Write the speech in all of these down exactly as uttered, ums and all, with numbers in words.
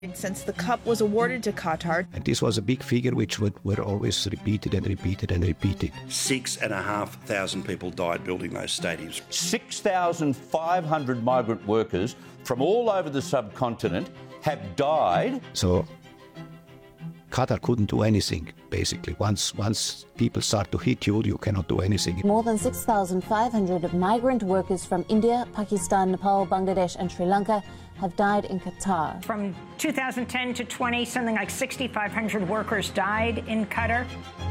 Since the cup was awarded to Qatar. And this was a big figure which would, were always repeated and repeated and repeated. Six and a half thousand people died building those stadiums. six thousand five hundred migrant workers from all over the subcontinent have died. So Qatar couldn't do anything, basically. Once once people start to hit you, you cannot do anything. More than six thousand five hundred migrant workers from India, Pakistan, Nepal, Bangladesh and Sri Lanka have died in Qatar. From two thousand ten to twenty, something like six thousand five hundred workers died in Qatar.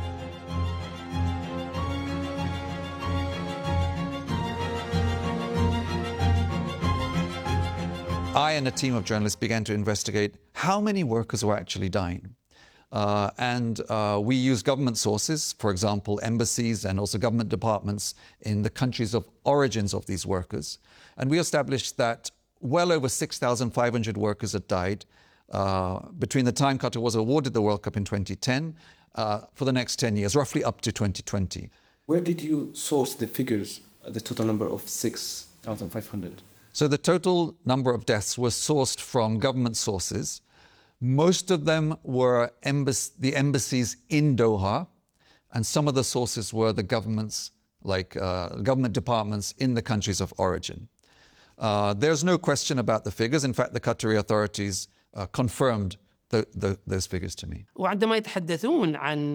I and a team of journalists began to investigate how many workers were actually dying. Uh, and uh, we use government sources, for example, embassies and also government departments in the countries of origins of these workers. And we established that well over six thousand five hundred workers had died uh, between the time Qatar was awarded the World Cup in twenty ten uh, for the next ten years, roughly up to twenty twenty. Where did you source the figures, the total number of six thousand five hundred? So the total number of deaths was sourced from government sources. Most of them were embass- the embassies in Doha, and some of the sources were the governments, like uh, government departments in the countries of origin. Uh, there's no question about the figures. In fact, the Qatari authorities uh, confirmed the, the, those figures to me. وعندما يتحدثون عن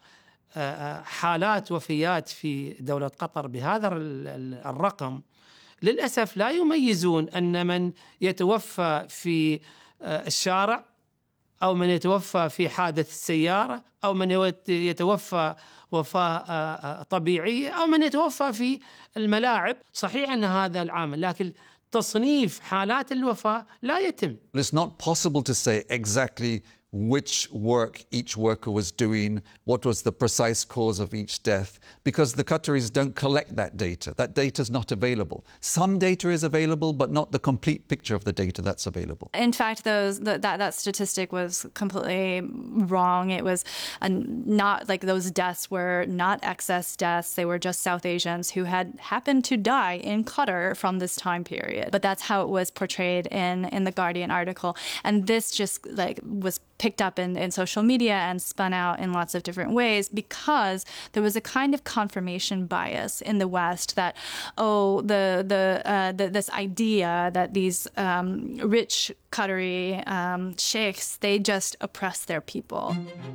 حالات وفيات في دولة قطر بهذا الرقم، للأسف لا يميزون أن من يتوفى في الشارع أو من يتوفى في حادث السيارة أو من يتوفى وفاة طبيعية أو من يتوفى في الملاعب. صحيح أن هذا العامل، لكن تصنيف حالات الوفاة لا يتم. It's not possible to say exactly which work each worker was doing, what was the precise cause of each death, because the Qataris don't collect that data. That data is not available. Some data is available, but not the complete picture of the data that's available. In fact, those that that statistic was completely wrong. It was a, not like those deaths were not excess deaths. They were just South Asians who had happened to die in Qatar from this time period. But that's how it was portrayed in, in the Guardian article. And this just like was picked up in, in social media and spun out in lots of different ways because there was a kind of confirmation bias in the West that, oh, the the, uh, the this idea that these um, rich Qatari um, sheikhs, they just oppress their people.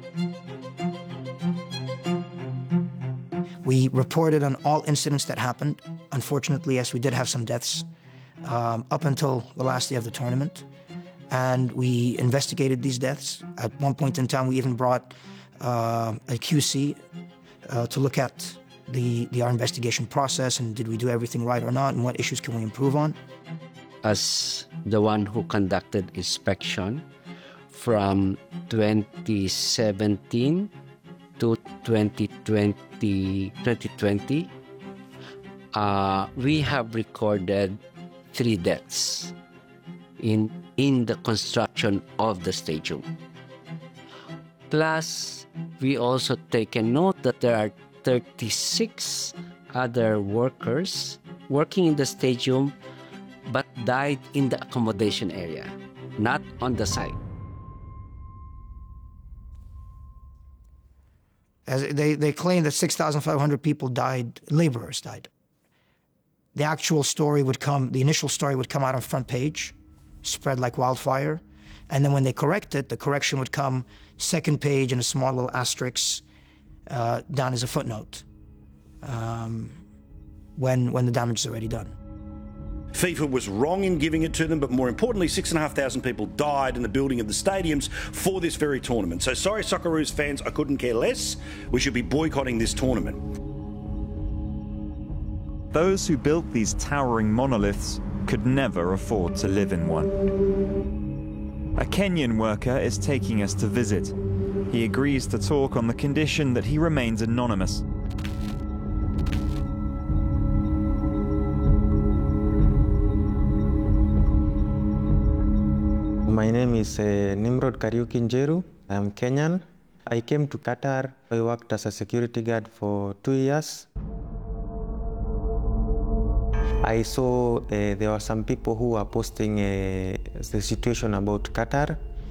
We reported on all incidents that happened. Unfortunately, yes, we did have some deaths um, up until the last day of the tournament. And we investigated these deaths. At one point in time, we even brought uh, a Q C uh, to look at the, the our investigation process and did we do everything right or not and what issues can we improve on. As the one who conducted inspection from twenty seventeen to twenty twenty, twenty twenty, uh, we have recorded three deaths in in the construction of the stadium. Plus, we also take a note that there are thirty-six other workers working in the stadium but died in the accommodation area, not on the site. As they, they claim that six thousand five hundred people died, laborers died. The actual story would come, the initial story would come out on front page, spread like wildfire. And then when they correct it, the correction would come second page and a small little asterisk uh, down as a footnote um, when, when the damage is already done. FIFA was wrong in giving it to them, but more importantly, six and a half thousand people died in the building of the stadiums for this very tournament. So sorry, Socceroos fans, I couldn't care less. We should be boycotting this tournament. Those who built these towering monoliths could never afford to live in one. A Kenyan worker is taking us to visit. He agrees to talk on the condition that he remains anonymous. My name is uh, Nimrod Kariuki Njeru. I'm Kenyan. I came to Qatar. I worked as a security guard for two years. I saw uh, there were some people who were posting uh, the situation about Qatar.